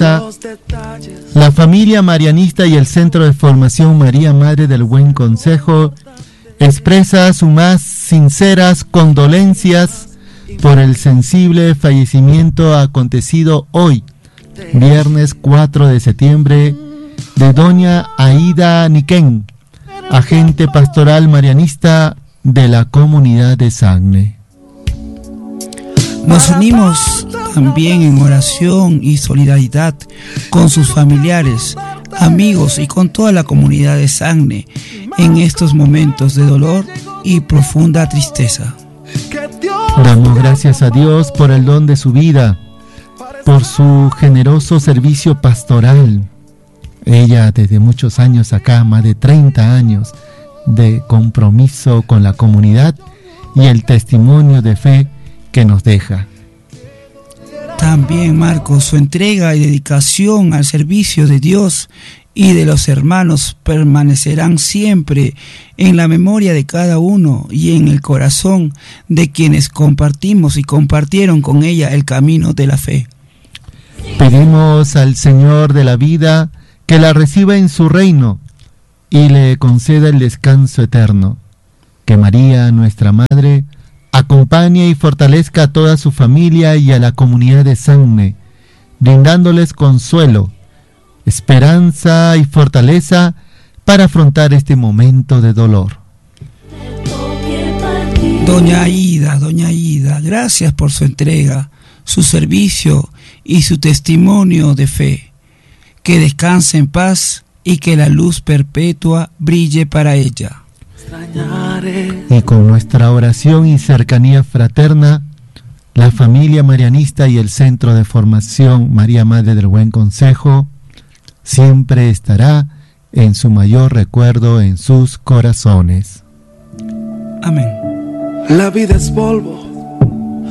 Marianista, la familia marianista y el Centro de Formación María Madre del Buen Consejo expresa sus más sinceras condolencias por el sensible fallecimiento acontecido hoy, viernes 4 de septiembre, de doña Aida Niquén, agente pastoral marianista de la comunidad de Sagne. Nos unimos también en oración y solidaridad con sus familiares, amigos y con toda la comunidad de Sagne en estos momentos de dolor y profunda tristeza. Damos gracias a Dios por el don de su vida, por su generoso servicio pastoral. Ella desde muchos años acá, más de 30 años de compromiso con la comunidad y el testimonio de fe que nos deja. También, Marcos, su entrega y dedicación al servicio de Dios y de los hermanos permanecerán siempre en la memoria de cada uno y en el corazón de quienes compartimos y compartieron con ella el camino de la fe. Pedimos al Señor de la vida que la reciba en su reino y le conceda el descanso eterno. Que María, nuestra Madre, acompañe y fortalezca a toda su familia y a la comunidad de Sagne, brindándoles consuelo, esperanza y fortaleza para afrontar este momento de dolor. Doña Aida, gracias por su entrega, su servicio y su testimonio de fe. Que descanse en paz y que la luz perpetua brille para ella. Y con nuestra oración y cercanía fraterna, la familia marianista y el Centro de Formación María Madre del Buen Consejo siempre estará en su mayor recuerdo en sus corazones. Amén. La vida es polvo